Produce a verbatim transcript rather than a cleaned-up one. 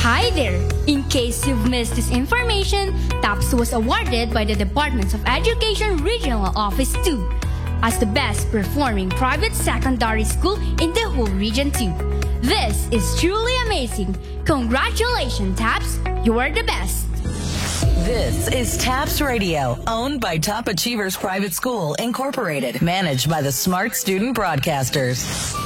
Hi there! In case you've missed this information, TAPS was awarded by the Department of Education Regional Office two as the best performing private secondary school in the whole region two. This is truly amazing. Congratulations, TAPS! You are the best! This is TAPS Radio, owned by Top Achievers Private School, Incorporated, managed by the Smart Student Broadcasters.